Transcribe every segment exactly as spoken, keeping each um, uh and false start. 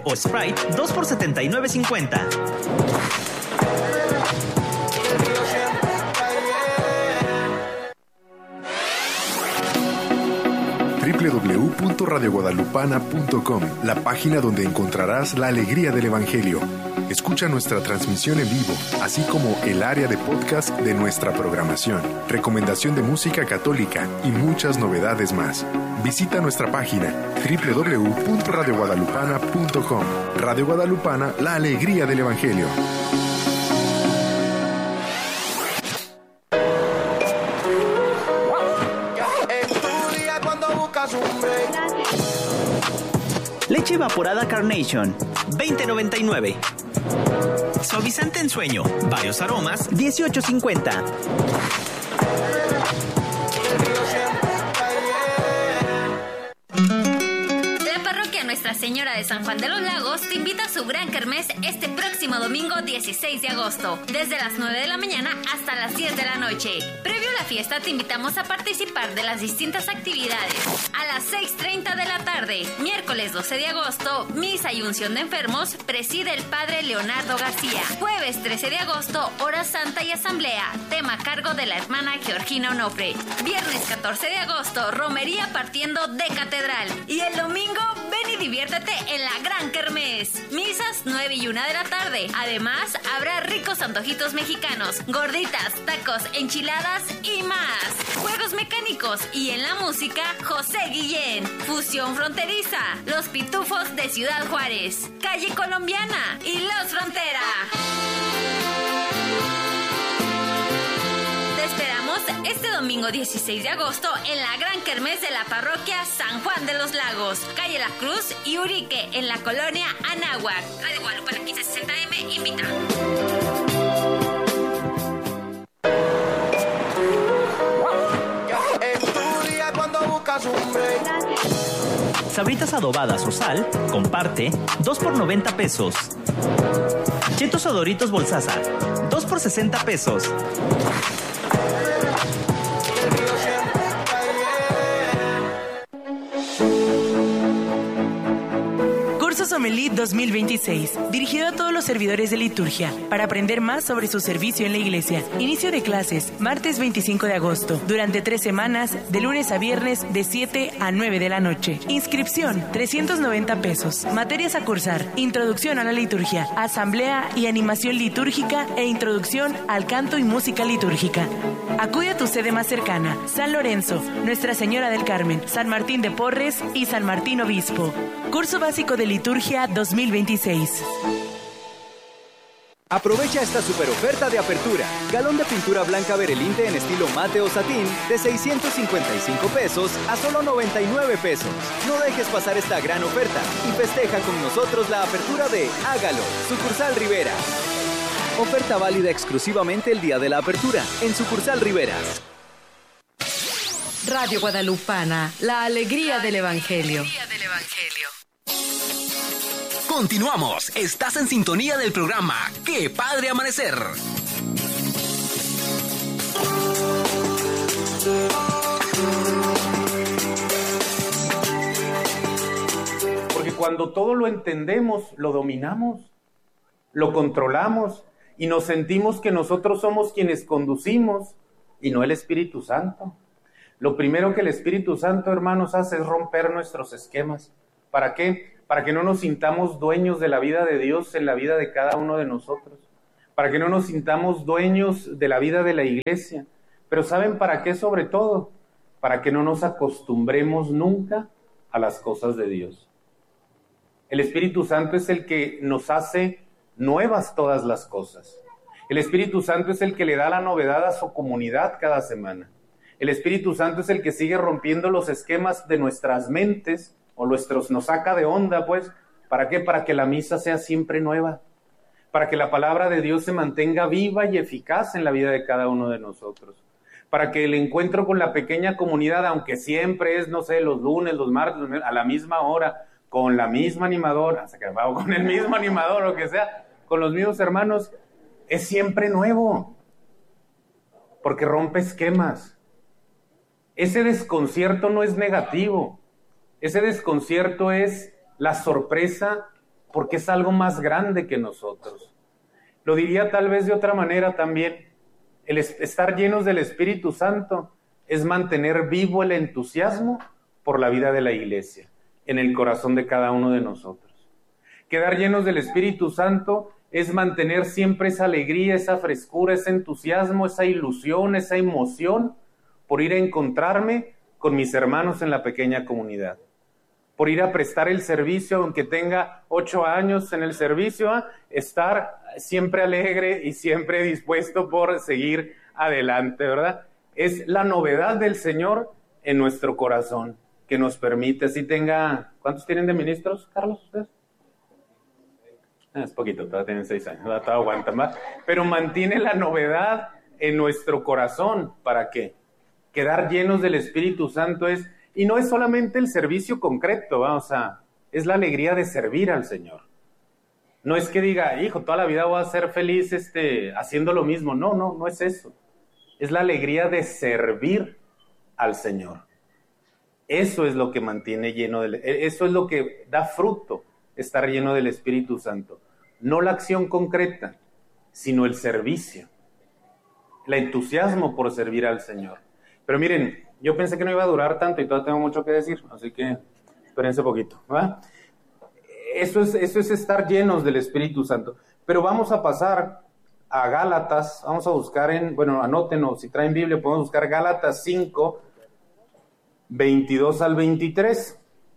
O Sprite dos por setenta y nueve cincuenta. doble u doble u doble u punto radio guadalupana punto com, la página donde encontrarás la alegría del Evangelio. Escucha nuestra transmisión en vivo, así como el área de podcast de nuestra programación, recomendación de música católica y muchas novedades más. Visita nuestra página doble u doble u doble u punto radio guadalupana punto com. Radio Guadalupana, la alegría del Evangelio. Leche evaporada Carnation, veinte noventa y nueve. Suavizante en sueño, varios aromas, dieciocho cincuenta. Nuestra Señora de San Juan de los Lagos te invita a su gran kermés este próximo domingo dieciséis de agosto, desde las nueve de la mañana hasta las diez de la noche. Previo a la fiesta te invitamos a participar de las distintas actividades. A las seis treinta de la tarde, miércoles doce de agosto, misa y unción de enfermos, preside el Padre Leonardo García. Jueves trece de agosto, hora santa y asamblea, tema a cargo de la hermana Georgina Onofre. Viernes catorce de agosto, romería partiendo de catedral. Y el domingo, ven y diviértete en la Gran Kermés. Misas nueve y una de la tarde. Además, habrá ricos antojitos mexicanos, gorditas, tacos, enchiladas y más. Juegos mecánicos y en la música, José Guillén. Fusión fronteriza, Los Pitufos de Ciudad Juárez, Calle Colombiana y Los Frontera. Te esperamos este domingo dieciséis de agosto en la Gran Kermés de la Parroquia San Juan de los Lagos, Calle La Cruz y Urique, en la colonia Anáhuac. Radio Guadalupe quince sesenta eme invita. Sabritas adobadas o sal, comparte, dos por noventa pesos. Chetos o Doritos Bolsaza, dos por sesenta pesos. Sommelier dos mil veintiséis, dirigido a todos los servidores de liturgia, para aprender más sobre su servicio en la iglesia. Inicio de clases, martes veinticinco de agosto, durante tres semanas, de lunes a viernes, de siete a nueve de la noche. Inscripción, trescientos noventa pesos. Materias a cursar, introducción a la liturgia, asamblea y animación litúrgica e introducción al canto y música litúrgica. Acude a tu sede más cercana, San Lorenzo, Nuestra Señora del Carmen, San Martín de Porres y San Martín Obispo. Curso básico de liturgia dos mil veintiséis. Aprovecha esta super oferta de apertura. Galón de pintura blanca Berelinte en estilo mate o satín de seiscientos cincuenta y cinco pesos a solo noventa y nueve pesos. No dejes pasar esta gran oferta y festeja con nosotros la apertura de Hágalo, Sucursal Rivera. Oferta válida exclusivamente el día de la apertura en Sucursal Rivera. Radio Guadalupana, la alegría del Evangelio. Continuamos. Estás en sintonía del programa ¡Qué Padre Amanecer! Porque cuando todo lo entendemos, lo dominamos, lo controlamos y nos sentimos que nosotros somos quienes conducimos y no el Espíritu Santo. Lo primero que el Espíritu Santo, hermanos, hace es romper nuestros esquemas. ¿Para qué? Para que no nos sintamos dueños de la vida de Dios en la vida de cada uno de nosotros. Para que no nos sintamos dueños de la vida de la iglesia. Pero ¿saben para qué sobre todo? Para que no nos acostumbremos nunca a las cosas de Dios. El Espíritu Santo es el que nos hace nuevas todas las cosas. El Espíritu Santo es el que le da la novedad a su comunidad cada semana. El Espíritu Santo es el que sigue rompiendo los esquemas de nuestras mentes, o nuestros, nos saca de onda, pues. ¿Para qué? Para que la misa sea siempre nueva. Para que la palabra de Dios se mantenga viva y eficaz en la vida de cada uno de nosotros. Para que el encuentro con la pequeña comunidad, aunque siempre es, no sé, los lunes, los martes, a la misma hora, con la misma animadora, o con el mismo animador, lo que sea, con los mismos hermanos, es siempre nuevo. Porque rompe esquemas. Ese desconcierto no es negativo. Ese desconcierto es la sorpresa porque es algo más grande que nosotros. Lo diría tal vez de otra manera también. El estar llenos del Espíritu Santo es mantener vivo el entusiasmo por la vida de la iglesia en el corazón de cada uno de nosotros. Quedar llenos del Espíritu Santo es mantener siempre esa alegría, esa frescura, ese entusiasmo, esa ilusión, esa emoción por ir a encontrarme con mis hermanos en la pequeña comunidad, por ir a prestar el servicio, aunque tenga ocho años en el servicio, ¿eh? Estar siempre alegre y siempre dispuesto por seguir adelante, ¿verdad? Es la novedad del Señor en nuestro corazón que nos permite, si tenga, ¿cuántos tienen de ministros, Carlos, ustedes? Es poquito, todavía tienen seis años, todavía aguantan más, pero mantiene la novedad en nuestro corazón. ¿Para qué? Quedar llenos del Espíritu Santo es, y no es solamente el servicio concreto, vamos a, es la alegría de servir al Señor. No es que diga, hijo, toda la vida voy a ser feliz este, haciendo lo mismo. No, no, no es eso. Es la alegría de servir al Señor. Eso es lo que mantiene lleno, del, eso es lo que da fruto, estar lleno del Espíritu Santo. No la acción concreta, sino el servicio. El entusiasmo por servir al Señor. Pero miren, yo pensé que no iba a durar tanto y todavía tengo mucho que decir, así que espérense poquito, ¿va? Eso es, eso es estar llenos del Espíritu Santo. Pero vamos a pasar a Gálatas, vamos a buscar en, bueno, anótenos, si traen Biblia, podemos buscar Gálatas cinco, veintidós al veintitrés.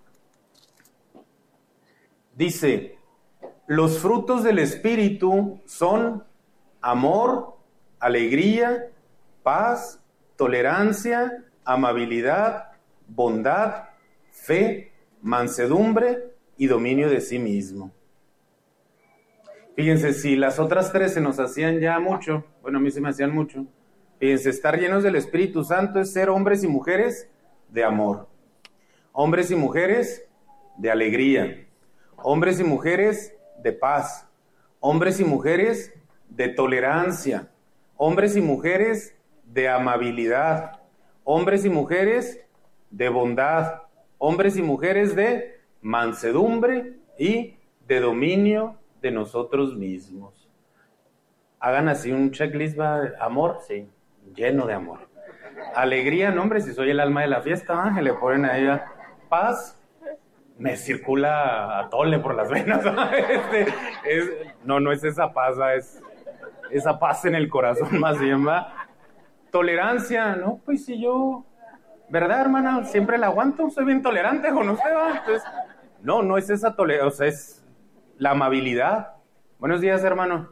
Dice, los frutos del Espíritu son amor, alegría, paz, tolerancia, amabilidad, bondad, fe, mansedumbre y dominio de sí mismo. Fíjense, si las otras tres se nos hacían ya mucho, bueno, a mí se me hacían mucho, fíjense, estar llenos del Espíritu Santo es ser hombres y mujeres de amor, hombres y mujeres de alegría, hombres y mujeres de paz, hombres y mujeres de tolerancia, hombres y mujeres de amabilidad, hombres y mujeres de bondad, hombres y mujeres de mansedumbre y de dominio de nosotros mismos. Hagan así un checklist, ¿va? Amor, sí, lleno de amor. Alegría, no, hombre, si soy el alma de la fiesta, ¿va? Le ponen ahí a paz, me circula atole por las venas, este, es, no, no es esa paz, ¿va? Es esa paz en el corazón más bien, ¿va? Tolerancia, no, pues si yo, ¿verdad, hermana? Siempre la aguanto, soy bien tolerante con usted, ¿va? Entonces, no, no es esa tolerancia, o sea, es la amabilidad. Buenos días, hermano.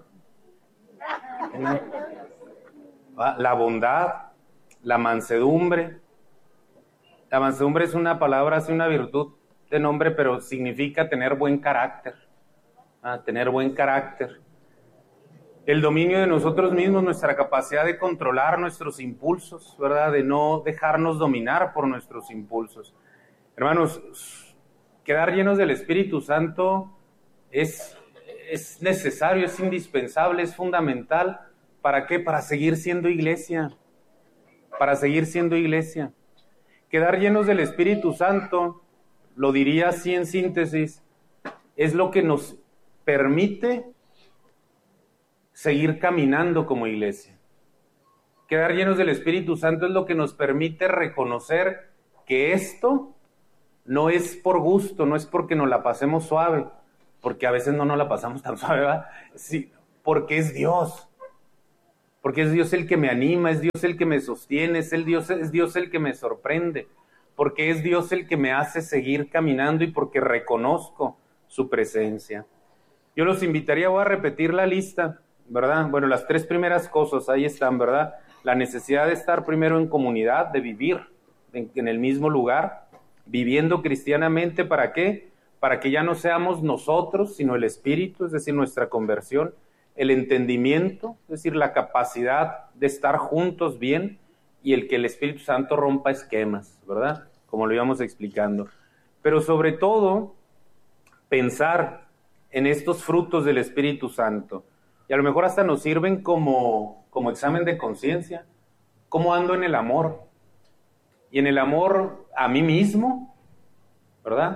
La bondad, la mansedumbre. La mansedumbre es una palabra, es una virtud de nombre, pero significa tener buen carácter. ¿Ah? Tener buen carácter. El dominio de nosotros mismos, nuestra capacidad de controlar nuestros impulsos, ¿verdad? De no dejarnos dominar por nuestros impulsos. Hermanos, quedar llenos del Espíritu Santo es, es necesario, es indispensable, es fundamental. ¿Para qué? Para seguir siendo iglesia. Para seguir siendo iglesia. Quedar llenos del Espíritu Santo, lo diría así en síntesis, es lo que nos permite seguir caminando como iglesia. Quedar llenos del Espíritu Santo es lo que nos permite reconocer que esto no es por gusto, no es porque nos la pasemos suave, porque a veces no nos la pasamos tan suave, ¿verdad? Sí, porque es Dios. Porque es Dios el que me anima, es Dios el que me sostiene, es, el Dios, es Dios el que me sorprende, porque es Dios el que me hace seguir caminando y porque reconozco su presencia. Yo los invitaría, voy a repetir la lista, ¿verdad? Bueno, las tres primeras cosas, ahí están, ¿verdad? La necesidad de estar primero en comunidad, de vivir en, en el mismo lugar, viviendo cristianamente, ¿para qué? Para que ya no seamos nosotros, sino el Espíritu, es decir, nuestra conversión, el entendimiento, es decir, la capacidad de estar juntos bien, y el que el Espíritu Santo rompa esquemas, ¿verdad? Como lo íbamos explicando. Pero sobre todo, pensar en estos frutos del Espíritu Santo. Y a lo mejor hasta nos sirven como, como examen de conciencia. ¿Cómo ando en el amor? Y en el amor a mí mismo, ¿verdad?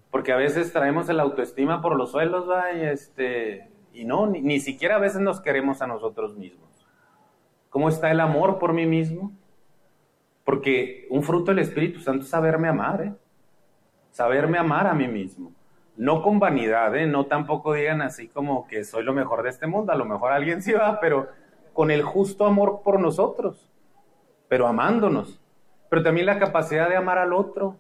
Porque a veces traemos el autoestima por los suelos, ¿va? Y, este, y no, ni, ni siquiera a veces nos queremos a nosotros mismos. ¿Cómo está el amor por mí mismo? Porque un fruto del Espíritu Santo es saberme amar, ¿eh? Saberme amar a mí mismo. No con vanidad, ¿eh? No tampoco digan así como que soy lo mejor de este mundo. A lo mejor alguien sí va, pero con el justo amor por nosotros. Pero amándonos. Pero también la capacidad de amar al otro.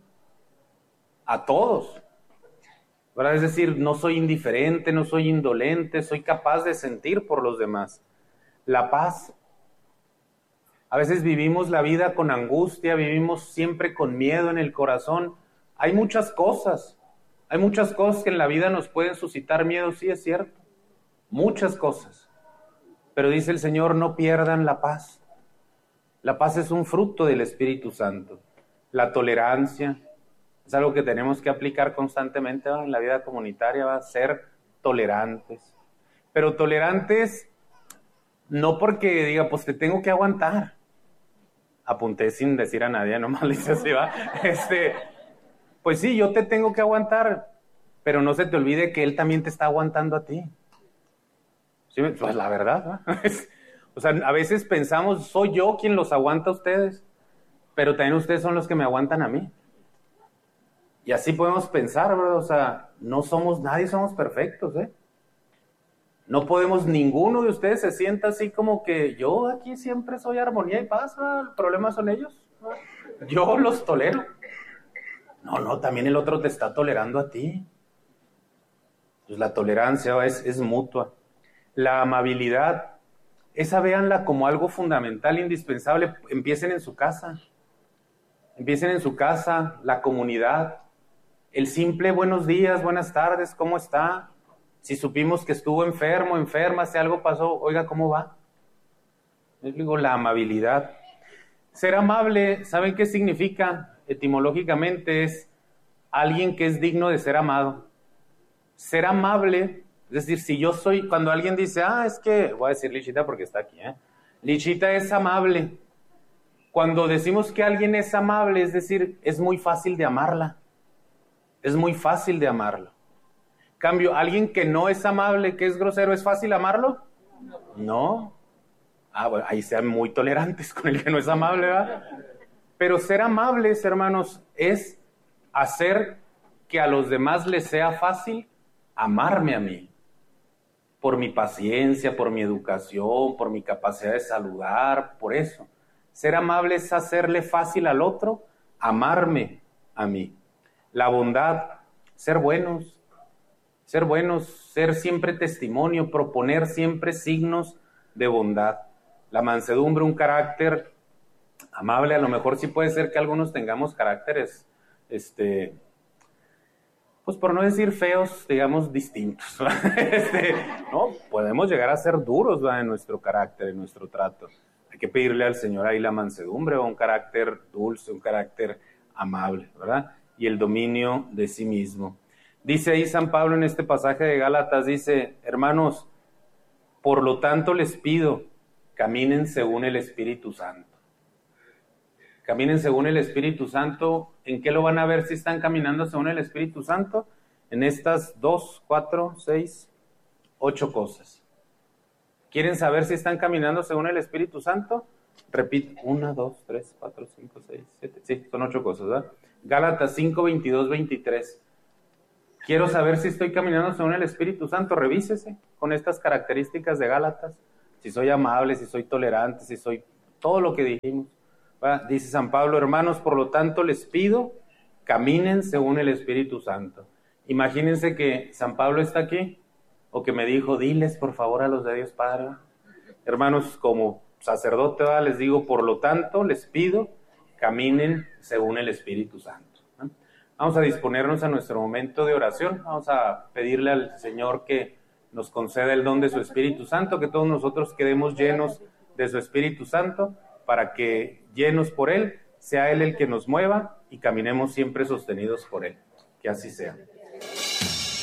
A todos. ¿Verdad? Es decir, no soy indiferente, no soy indolente, soy capaz de sentir por los demás. La paz. A veces vivimos la vida con angustia, vivimos siempre con miedo en el corazón. Hay muchas cosas, hay muchas cosas que en la vida nos pueden suscitar miedo, sí es cierto. Muchas cosas. Pero dice el Señor, no pierdan la paz. La paz es un fruto del Espíritu Santo. La tolerancia es algo que tenemos que aplicar constantemente, ¿va? En la vida comunitaria, va a ser tolerantes. Pero tolerantes no porque diga, pues te tengo que aguantar. Apunté sin decir a nadie, nomás le hice así, ¿va? Este, pues sí, yo te tengo que aguantar, pero no se te olvide que Él también te está aguantando a ti. ¿Sí? Pues la verdad, ¿va? O sea, a veces pensamos, soy yo quien los aguanta a ustedes, pero también ustedes son los que me aguantan a mí. Y así podemos pensar, ¿verdad? O sea, no somos, nadie somos perfectos, ¿eh? No podemos, ninguno de ustedes se sienta así como que yo aquí siempre soy armonía y paz, ¿verdad? El problema son ellos, ¿verdad? Yo los tolero. No, no, también el otro te está tolerando a ti. Pues la tolerancia es, es mutua. La amabilidad, esa véanla como algo fundamental, indispensable. Empiecen en su casa. Empiecen en su casa, la comunidad. El simple buenos días, buenas tardes, ¿cómo está? Si supimos que estuvo enfermo, enferma, si algo pasó, oiga, ¿cómo va? Les digo, la amabilidad. Ser amable, ¿saben qué significa? Etimológicamente es alguien que es digno de ser amado. Ser amable, es decir, si yo soy, cuando alguien dice, ah, es que, voy a decir Lichita porque está aquí, ¿eh? Lichita es amable. Cuando decimos que alguien es amable, es decir, es muy fácil de amarla. Es muy fácil de amarlo. Cambio, alguien que no es amable, que es grosero, ¿es fácil amarlo? No. Ah, bueno, ahí sean muy tolerantes con el que no es amable, ¿verdad? Pero ser amables, hermanos, es hacer que a los demás les sea fácil amarme a mí. Por mi paciencia, por mi educación, por mi capacidad de saludar, por eso. Ser amable es hacerle fácil al otro amarme a mí. La bondad, ser buenos. Ser buenos, ser siempre testimonio, proponer siempre signos de bondad. La mansedumbre, un carácter amable. A lo mejor sí puede ser que algunos tengamos caracteres, este, pues por no decir feos, digamos distintos. este, no, podemos llegar a ser duros, ¿verdad? En nuestro carácter, en nuestro trato. Hay que pedirle al Señor ahí la mansedumbre, o un carácter dulce, un carácter amable, ¿verdad? Y el dominio de sí mismo. Dice ahí San Pablo en este pasaje de Gálatas, dice, hermanos, por lo tanto les pido, caminen según el Espíritu Santo. Caminen según el Espíritu Santo. ¿En qué lo van a ver si están caminando según el Espíritu Santo? En estas dos, cuatro, seis, ocho cosas. ¿Quieren saber si están caminando según el Espíritu Santo? Repito, una, dos, tres, cuatro, cinco, seis, siete, sí, son ocho cosas, ¿verdad? Gálatas cinco, veintidós, veintitrés. Quiero saber si estoy caminando según el Espíritu Santo. Revísese con estas características de Gálatas. Si soy amable, si soy tolerante, si soy todo lo que dijimos. ¿Va? Dice San Pablo, hermanos, por lo tanto les pido, caminen según el Espíritu Santo. Imagínense que San Pablo está aquí, o que me dijo, diles por favor a los de Dios Padre. Hermanos, como sacerdote, ¿va? Les digo, por lo tanto les pido, caminen según el Espíritu Santo. Vamos a disponernos a nuestro momento de oración. Vamos a pedirle al Señor que nos conceda el don de su Espíritu Santo, que todos nosotros quedemos llenos de su Espíritu Santo, para que, llenos por Él, sea Él el que nos mueva y caminemos siempre sostenidos por Él. Que así sea.